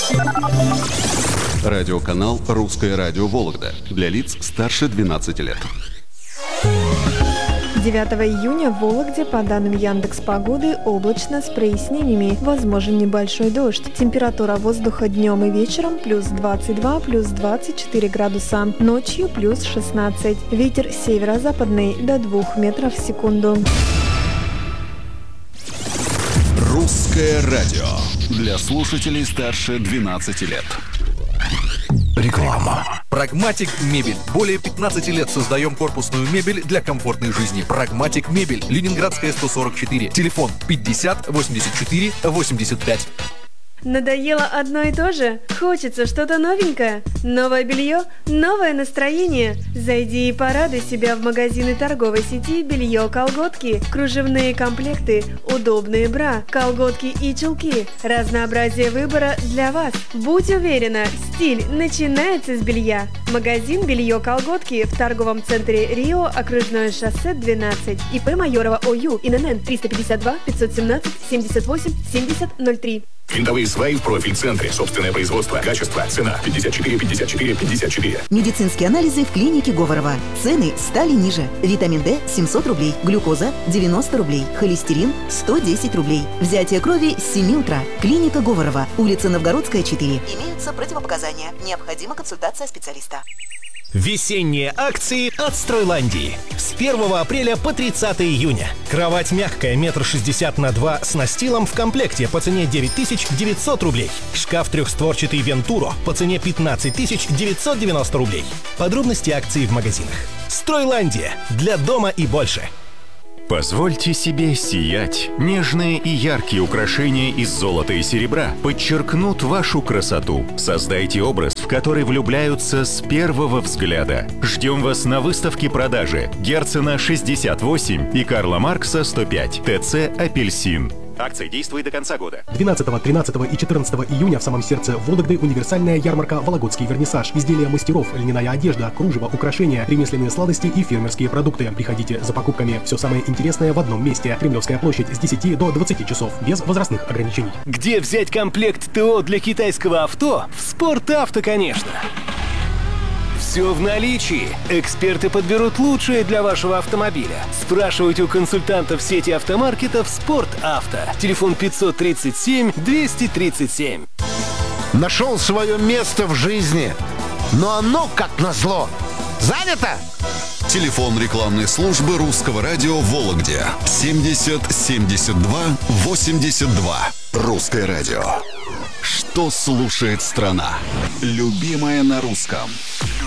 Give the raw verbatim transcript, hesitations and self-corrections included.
Радиоканал «Русское радио Вологда» для лиц старше двенадцати лет. девятого июня в Вологде, по данным Яндекс.Погоды, облачно с прояснениями. Возможен небольшой дождь. Температура воздуха днем и вечером плюс двадцать два, плюс двадцать четыре градуса. Ночью плюс шестнадцать. Ветер северо-западный до двух метров в секунду. «Русское радио» для слушателей старше двенадцати лет. Реклама. Прагматик Мебель. Более пятнадцати лет создаем корпусную мебель для комфортной жизни. Прагматик Мебель. Ленинградская, сто сорок четыре. Телефон пятьдесят восемьдесят четыре восемьдесят пять. Надоело одно и то же? Хочется что-то новенькое? Новое белье? Новое настроение? Зайди и порадуй себя в магазины торговой сети «Белье-колготки». Кружевные комплекты, удобные бра, колготки и чулки. Разнообразие выбора для вас. Будь уверена, стиль начинается с белья. Магазин «Белье-колготки» в торговом центре «Рио», окружное шоссе двенадцать. ИП Майорова ОЮ, ИНН триста пятьдесят два пятьсот семнадцать семьдесят восемь семьдесят ноль три. Винтовые сваи в профиль-центре. Собственное производство. Качество. Цена. пятьдесят четыре пятьдесят четыре пятьдесят четыре. Медицинские анализы в клинике Говорова. Цены стали ниже. Витамин D семьсот рублей. Глюкоза девяносто рублей. Холестерин сто десять рублей. Взятие крови с семи утра. Клиника Говорова. Улица Новгородская, четыре. Имеются противопоказания. Необходима консультация специалиста. Весенние акции от Стройландии. С первого апреля по тридцатое июня. Кровать мягкая, метр шестьдесят на два с настилом в комплекте по цене девять тысяч девятьсот рублей. Шкаф трехстворчатый Вентуро по цене пятнадцать тысяч девятьсот девяносто рублей. Подробности акций в магазинах. Стройландия. Для дома и больше. Позвольте себе сиять. Нежные и яркие украшения из золота и серебра подчеркнут вашу красоту. Создайте образ, в который влюбляются с первого взгляда. Ждем вас на выставке продажи Герцена шестьдесят восемь и Карла Маркса сто пять. ТЦ «Апельсин». Акция действует до конца года. двенадцатого, тринадцатого и четырнадцатого июня в самом сердце Вологды универсальная ярмарка «Вологодский вернисаж». Изделия мастеров, льняная одежда, кружево, украшения, ремесленные сладости и фермерские продукты. Приходите за покупками. Все самое интересное в одном месте. Кремлевская площадь с десяти до двадцати часов. Без возрастных ограничений. Где взять комплект ТО для китайского авто? В «Спортавто», конечно. Все в наличии. Эксперты подберут лучшее для вашего автомобиля. Спрашивайте у консультантов сети автомаркетов «Спортавто». Телефон пятьсот тридцать семь двести тридцать семь. Нашел свое место в жизни, но оно, как назло, занято. Телефон рекламной службы «Русского радио» в Вологде. семьдесят семьдесят два восемьдесят два. «Русское радио». Что слушает страна? Любимое на русском.